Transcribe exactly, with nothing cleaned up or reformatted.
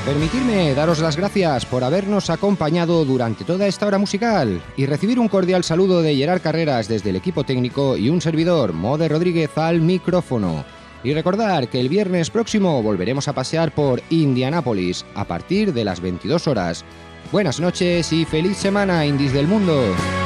Permitidme daros las gracias por habernos acompañado durante toda esta hora musical y recibir un cordial saludo de Gerard Carreras desde el equipo técnico y un servidor, Mode Rodríguez, al micrófono. Y recordar que el viernes próximo volveremos a pasear por Indianápolis a partir de las veintidós horas. Buenas noches y feliz semana, indies del mundo.